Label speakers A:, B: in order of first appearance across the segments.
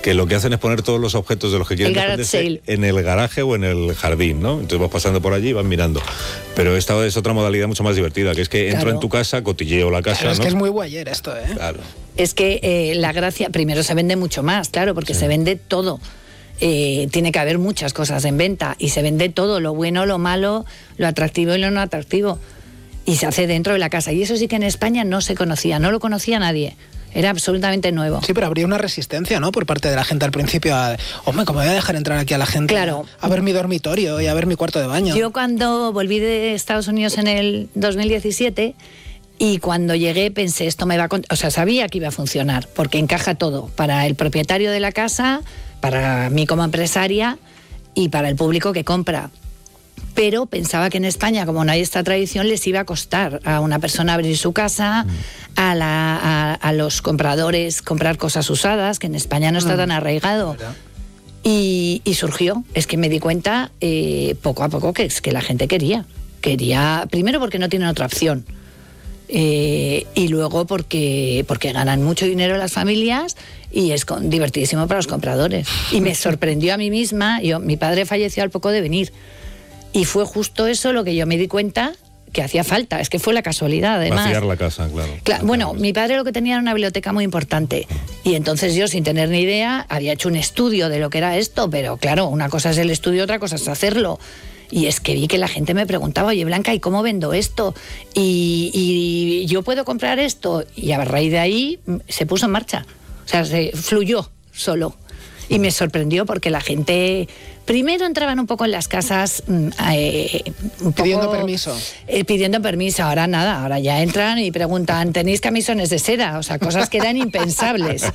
A: que lo que hacen es poner todos los objetos de los que quieren desprenderse en el garaje o en el jardín, ¿no? Entonces vas pasando por allí y vas mirando. Pero esta es otra modalidad mucho más divertida, que es que entro en tu casa, cotilleo la casa,
B: claro, es
A: ¿no?
B: que es muy guayer esto, ¿eh?
A: Claro.
C: Es que la gracia, primero se vende mucho más, claro, porque se vende todo. Tiene que haber muchas cosas en venta y se vende todo, lo bueno, lo malo, lo atractivo y lo no atractivo. Y se hace dentro de la casa. Y eso sí que en España no se conocía, no lo conocía nadie. Era absolutamente nuevo.
B: Sí, pero habría una resistencia, ¿no? Por parte de la gente al principio a... Hombre, ¿cómo voy a dejar entrar aquí a la gente?
C: Claro.
B: A ver mi dormitorio y a ver mi cuarto de baño.
C: Yo cuando volví de Estados Unidos en el 2017... Y cuando llegué pensé, esto me va a... O sea, sabía que iba a funcionar, porque encaja todo, para el propietario de la casa, para mí como empresaria y para el público que compra. Pero pensaba que en España, como no hay esta tradición, les iba a costar a una persona abrir su casa, a los compradores comprar cosas usadas, que en España no está tan arraigado. Y surgió, es que me di cuenta poco a poco que es que la gente quería, primero porque no tienen otra opción. Y luego porque ganan mucho dinero las familias y es divertidísimo para los compradores. Y me sorprendió a mí misma, mi padre falleció al poco de venir y fue justo eso lo que yo me di cuenta que hacía falta, es que fue la casualidad además.
A: Vaciar la casa, claro.
C: Bueno, mi padre lo que tenía era una biblioteca muy importante y entonces yo, sin tener ni idea, había hecho un estudio de lo que era esto, pero claro, una cosa es el estudio, otra cosa es hacerlo. Y es que vi que la gente me preguntaba, oye, Blanca, ¿y cómo vendo esto? ¿Y yo puedo comprar esto? Y a raíz de ahí se puso en marcha. O sea, se fluyó solo. Y me sorprendió porque la gente... Primero entraban un poco en las casas...
B: pidiendo permiso.
C: Pidiendo permiso. Ahora nada, ahora ya entran y preguntan, ¿tenéis camisones de seda? O sea, cosas que eran impensables.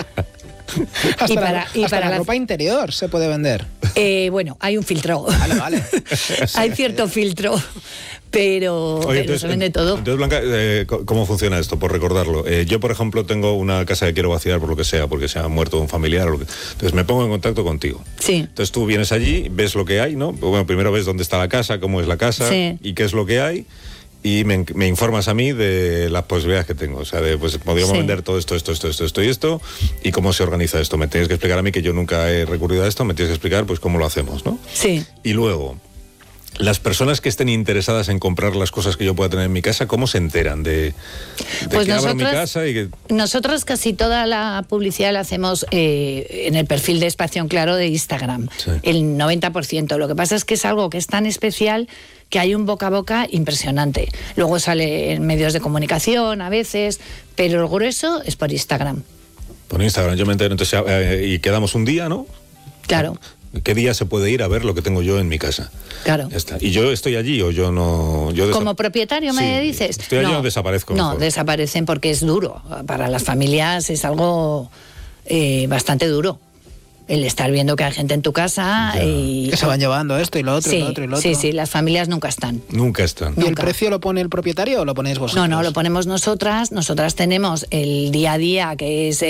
B: Hasta la ropa interior se puede vender.
C: Bueno, hay un filtro.
B: Vale.
C: Hay cierto filtro, pero se vende todo.
A: Entonces, Blanca, ¿cómo funciona esto? Por recordarlo. Yo, por ejemplo, tengo una casa que quiero vaciar por lo que sea, porque se ha muerto un familiar. Entonces me pongo en contacto contigo.
C: Sí.
A: Entonces tú vienes allí, ves lo que hay, ¿no? Bueno, primero ves dónde está la casa, cómo es la casa y qué es lo que hay. Y me informas a mí de las posibilidades que tengo. O sea, pues podríamos vender todo esto y esto, y cómo se organiza esto. Me tienes que explicar a mí, que yo nunca he recurrido a esto, me tienes que explicar pues cómo lo hacemos, ¿no?
C: Sí.
A: Y luego, las personas que estén interesadas en comprar las cosas que yo pueda tener en mi casa, ¿cómo se enteran de
C: pues
A: que abro mi casa?
C: Nosotros casi toda la publicidad la hacemos en el perfil de Espacio en Claro de Instagram, el 90%. Lo que pasa es que es algo que es tan especial que hay un boca a boca impresionante. Luego sale en medios de comunicación a veces, pero el grueso es por Instagram.
A: Por Instagram, yo me entero, entonces, y quedamos un día, ¿no?
C: Claro.
A: ¿Qué día se puede ir a ver lo que tengo yo en mi casa?
C: Claro.
A: Ya está. ¿Y yo estoy allí o yo no...?
C: ¿Como propietario me dices?
A: ¿Estoy allí o desaparezco?
C: No, desaparecen porque es duro. Para las familias es algo bastante duro. El estar viendo que hay gente en tu casa y...
B: Que se van llevando esto y lo otro, y lo otro y lo otro.
C: Sí, las familias nunca están.
A: Nunca están.
B: ¿Y el precio lo pone el propietario o lo ponéis vosotros?
C: No, lo ponemos nosotras. Nosotras tenemos el día a día, que es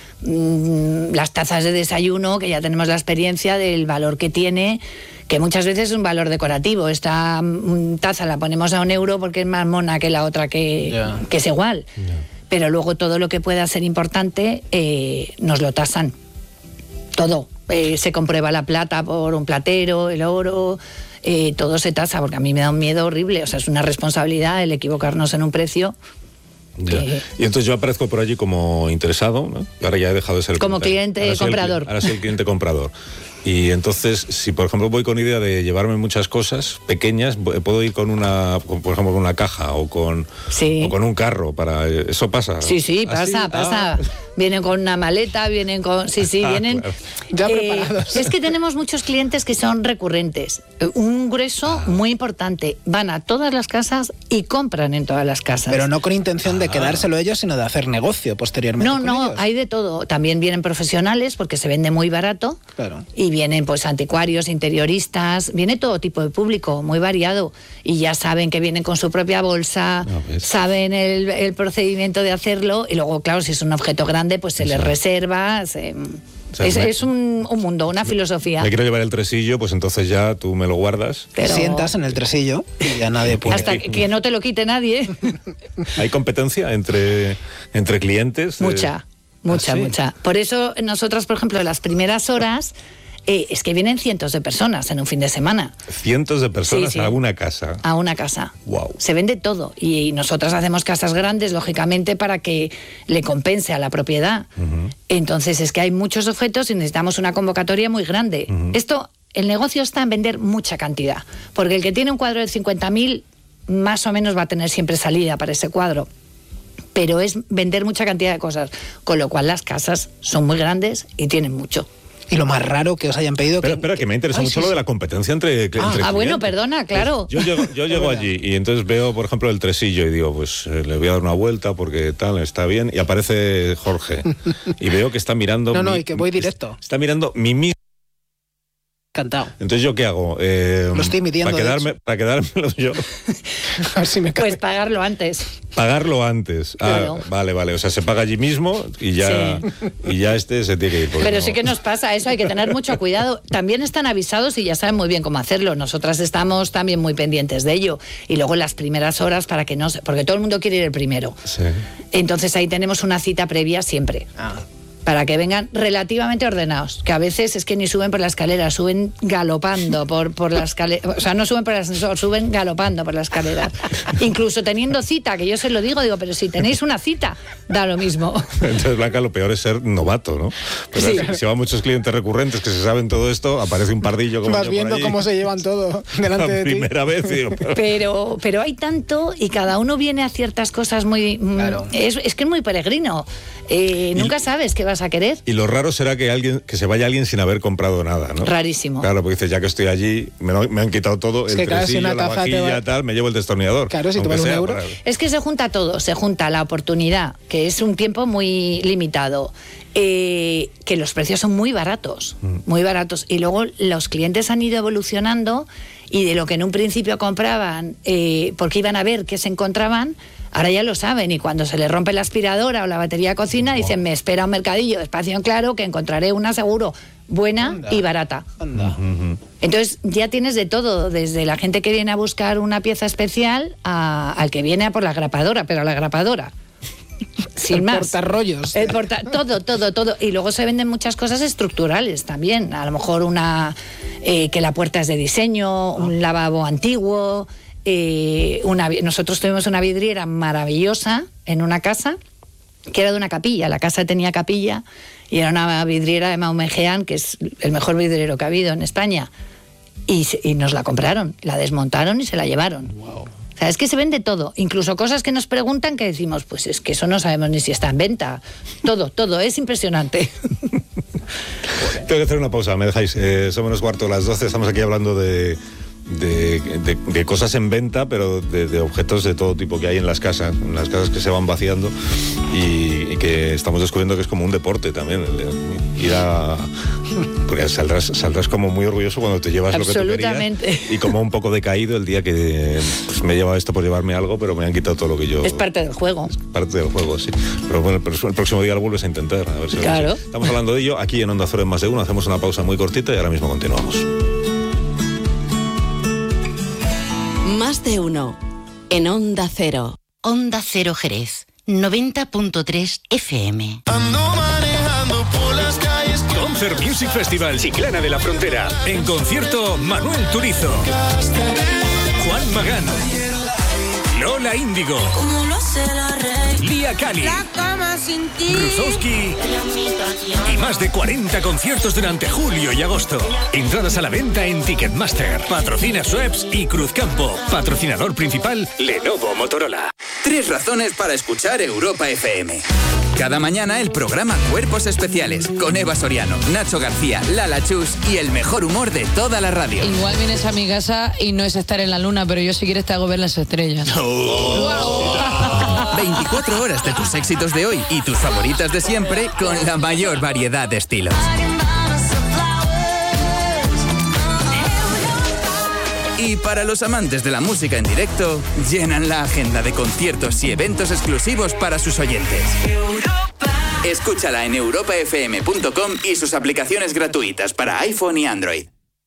C: las tazas de desayuno, que ya tenemos la experiencia del valor que tiene, que muchas veces es un valor decorativo. Esta taza la ponemos a €1 porque es más mona que la otra que es igual. Pero luego todo lo que pueda ser importante nos lo tasan. Todo. Se comprueba la plata por un platero, el oro, todo se tasa, porque a mí me da un miedo horrible. O sea, es una responsabilidad el equivocarnos en un precio.
A: Y entonces yo aparezco por allí como interesado, ¿no? Ahora ya he dejado de ser
C: como cliente comprador.
A: Ahora soy el cliente comprador. Y entonces, si por ejemplo voy con idea de llevarme muchas cosas pequeñas, puedo ir con por ejemplo, con una caja o con un carro. ¿Eso pasa?
C: Sí, pasa. Vienen con una maleta, vienen con... vienen...
A: Claro.
B: Ya preparados.
C: Es que tenemos muchos clientes que son recurrentes. Un grueso muy importante. Van a todas las casas y compran en todas las casas.
B: Pero no con intención de quedárselo ellos, sino de hacer negocio posteriormente.
C: No, hay de todo. También vienen profesionales porque se vende muy barato.
B: Claro.
C: Y vienen pues anticuarios, interioristas, viene todo tipo de público, muy variado. Y ya saben que vienen con su propia bolsa, saben el procedimiento de hacerlo. Y luego, claro, si es un objeto grande, pues se les reserva. Es un mundo, una filosofía.
A: Me quiero llevar el tresillo, pues entonces ya tú me lo guardas.
B: Te sientas en el tresillo y ya nadie puede.
C: Hasta que no te lo quite nadie.
A: ¿Hay competencia entre clientes?
C: Mucha. Mucha. Por eso nosotros, por ejemplo, en las primeras horas... es que vienen cientos de personas en un fin de semana.
A: ¿Cientos de personas a una casa?
C: A una casa.
A: Wow.
C: Se vende todo. Y nosotras hacemos casas grandes, lógicamente, para que le compense a la propiedad. Entonces, es que hay muchos objetos y necesitamos una convocatoria muy grande. El negocio está en vender mucha cantidad. Porque el que tiene un cuadro de 50.000, más o menos va a tener siempre salida para ese cuadro. Pero es vender mucha cantidad de cosas. Con lo cual, las casas son muy grandes y tienen mucho.
B: Y lo más raro que os hayan pedido...
A: Espera, que me interesa mucho lo de la competencia entre clientes.
C: Bueno, perdona, claro.
A: Pues yo llego allí y entonces veo, por ejemplo, el tresillo y digo, pues le voy a dar una vuelta porque tal, está bien. Y aparece Jorge. Y veo que está mirando...
B: y que voy directo.
A: Está mirando mi mismo...
B: Encantado.
A: Entonces, ¿yo qué hago?
B: Lo estoy midiendo.
A: Para quedármelo yo.
B: A ver si me cabe.
C: Pues pagarlo antes.
A: Pagarlo antes.
C: Claro.
A: Vale. O sea, se paga allí mismo y ya, se tiene que ir.
C: Pero sí que nos pasa eso, hay que tener mucho cuidado. También están avisados y ya saben muy bien cómo hacerlo. Nosotras estamos también muy pendientes de ello. Y luego en las primeras horas porque todo el mundo quiere ir el primero. Sí. Entonces ahí tenemos una cita previa siempre. Para que vengan relativamente ordenados, que a veces es que ni suben por la escalera, suben galopando por la escalera, o sea, no suben por el ascensor, suben galopando por la escalera. Incluso teniendo cita, que yo se lo digo, pero si tenéis una cita, da lo mismo.
A: Entonces, Blanca, lo peor es ser novato, ¿no? Pero si van muchos clientes recurrentes que se saben todo esto, aparece un pardillo como
B: vas viendo por cómo se llevan todo delante de ti.
A: La primera vez, digo,
C: pero hay tanto y cada uno viene a ciertas cosas muy... Claro. Es que es muy peregrino. Nunca sabes qué vas a querer.
A: Y lo raro será que se vaya alguien sin haber comprado nada, ¿no?
C: Rarísimo.
A: Claro, porque dices, ya que estoy allí, me han quitado todo, el tresillo, la vajilla, tal, me llevo el destornillador.
B: Claro, si te vale €1.
C: Es que se junta todo, se junta la oportunidad, que es un tiempo muy limitado, que los precios son muy baratos, y luego los clientes han ido evolucionando y de lo que en un principio compraban, porque iban a ver qué se encontraban, ahora ya lo saben, y cuando se les rompe la aspiradora o la batería de cocina, dicen, me espera un mercadillo de Espacio en Claro que encontraré una seguro buena y barata. Entonces ya tienes de todo, desde la gente que viene a buscar una pieza especial al que viene a por la grapadora, pero a la grapadora. Sin más.
B: Portarrollos.
C: Todo. Y luego se venden muchas cosas estructurales también. A lo mejor que la puerta es de diseño, un lavabo antiguo... nosotros tuvimos una vidriera maravillosa en una casa que era de una capilla. La casa tenía capilla y era una vidriera de Maumegean, que es el mejor vidriero que ha habido en España, y nos la compraron, la desmontaron y se la llevaron. Wow. O sea, es que se vende todo, incluso cosas que nos preguntan que decimos, pues es que eso no sabemos ni si está en venta. Todo, es impresionante.
A: Tengo que hacer una pausa, ¿me dejáis? Son menos cuarto de las 12, estamos aquí hablando de cosas en venta, pero de objetos de todo tipo que hay en las casas que se van vaciando y que estamos descubriendo que es como un deporte también, porque saldrás como muy orgulloso cuando te llevas lo que tú querías, y como un poco decaído el día que pues, me he llevado esto por llevarme algo, pero me han quitado todo lo que yo...
C: Es parte del juego.
A: Es parte del juego, sí. Pero bueno, el próximo día lo vuelves a intentar, a ver si
C: claro.
A: Estamos hablando de ello aquí en Onda Cero en Más de Uno. Hacemos una pausa muy cortita y ahora mismo continuamos.
D: Más de uno en Onda Cero.
E: Onda Cero Jerez, 90.3 FM.
F: Ando manejando por las calles.
G: Concert Music Festival Chiclana de la Frontera. En concierto, Manuel Turizo, Juan Magán, Lola Índigo, Lía Cali, Krusowski y más de 40 conciertos durante julio y agosto. Entradas a la venta en Ticketmaster. Patrocina Schweppes y Cruzcampo. Patrocinador principal, Lenovo Motorola.
H: 3 razones para escuchar Europa FM. Cada mañana el programa Cuerpos Especiales con Eva Soriano, Nacho García, Lala Chus y el mejor humor de toda la radio.
I: Igual vienes a mi casa y no es estar en la luna, pero yo si quieres te hago ver las estrellas.
H: 24 horas de tus éxitos de hoy y tus favoritas de siempre con la mayor variedad de estilos. Y para los amantes de la música en directo, llenan la agenda de conciertos y eventos exclusivos para sus oyentes. Escúchala en europafm.com y sus aplicaciones gratuitas para iPhone y Android.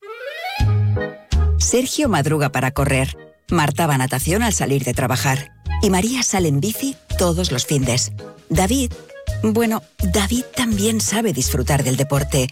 J: Sergio madruga para correr. Marta va a natación al salir de trabajar. Y María sale en bici todos los findes. David Bueno, David también sabe disfrutar del deporte.